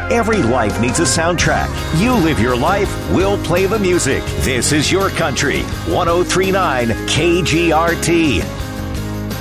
Every life needs a soundtrack. You live your life, we'll play the music. This is your country. 103.9 KGRT.